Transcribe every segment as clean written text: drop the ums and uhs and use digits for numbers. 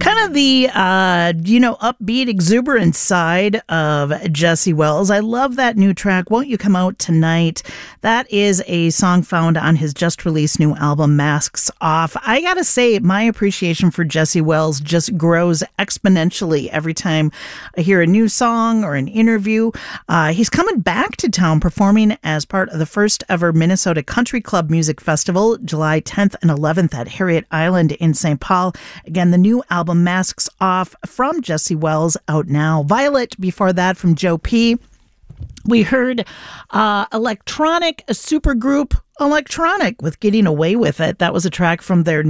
Kind of the, upbeat, exuberant side of Jesse Wells. I love that new track, Won't You Come Out Tonight? That is a song found on his just-released new album, Masks Off. I gotta say, my appreciation for Jesse Wells just grows exponentially every time I hear a new song or an interview. He's coming back to town performing as part of the first ever Minnesota Country Club Music Festival, July 10th and 11th at Harriet Island in St. Paul. Again, the new album Masks Off from Jesse Wells out now. Violet before that from Joe P. We heard electronic supergroup Electronic with Getting Away With It. That was a track from their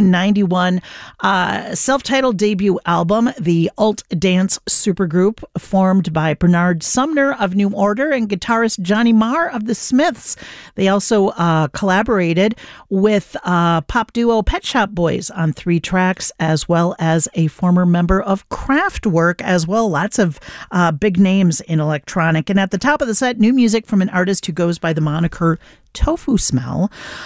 1991 self-titled debut album, the alt dance supergroup formed by Bernard Sumner of New Order and guitarist Johnny Marr of the Smiths. They also collaborated with pop duo Pet Shop Boys on 3 tracks, as well as a former member of Kraftwerk as well. Lots of big names in electronic. And at the top of the set, new music from an artist who goes by the moniker Tofu Smell.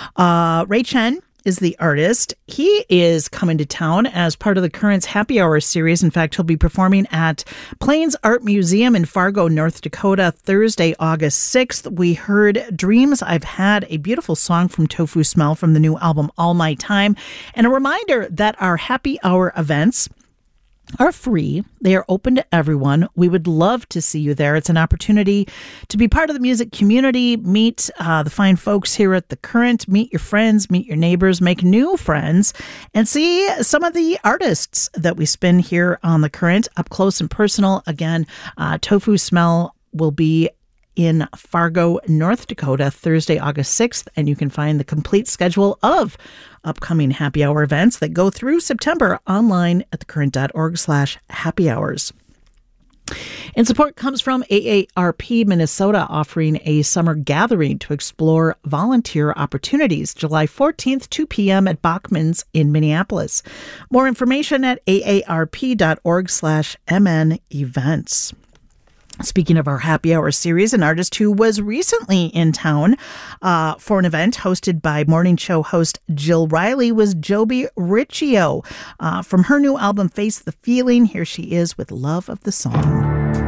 Ray Chen is the artist. He is coming to town as part of the Currents Happy Hour series. In fact, he'll be performing at Plains Art Museum in Fargo, North Dakota, Thursday, August 6th. We heard Dreams I've Had, a beautiful song from Tofu Smell from the new album All My Time. And a reminder that our Happy Hour events are free. They are open to everyone. We would love to see you there. It's an opportunity to be part of the music community, meet the fine folks here at The Current, meet your friends, meet your neighbors, make new friends, and see some of the artists that we spin here on The Current up close and personal. Again, Tofu Smell will be in Fargo, North Dakota, Thursday, August 6th, and you can find the complete schedule of upcoming happy hour events that go through September online at thecurrent.org/happy hours. And support comes from AARP Minnesota, offering a summer gathering to explore volunteer opportunities, July 14th, 2 p.m. at Bachman's in Minneapolis. More information at aarp.org/MN events. Speaking of our happy hour series, an artist who was recently in town for an event hosted by morning show host Jill Riley was Joby Riccio. From her new album, Face the Feeling, here she is with Love of the Song.